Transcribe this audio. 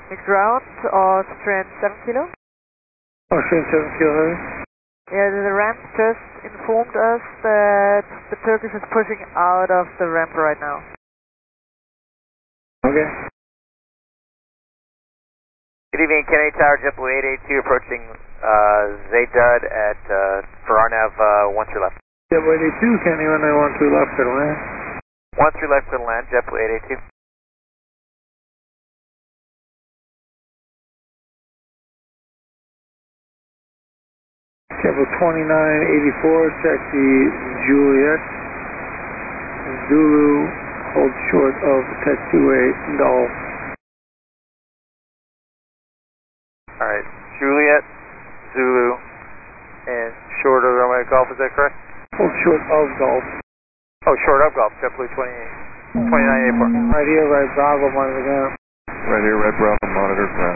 Next round, Austrian 7 kilo. Austrian 7 kilo heavy. Yeah, the ramp just informed us that the Turkish is pushing out of the ramp right now. Okay. Good evening, Kennedy Tower, JetBlue 882 approaching Zaydud at for RNAV 13 left. JetBlue 82, Kennedy 1913 left, clear to land. 13 left, clear to land, JetBlue 882. JetBlue 2984, taxi Juliet. Zulu, hold short of taxiway Golf. Alright, Juliet, Zulu, and short of runway Golf, is that correct? Hold short of Golf. Oh, short of Golf, JetBlue 2984. Right here, right Bravo, monitor ground. Right here, Red Bravo, monitor ground.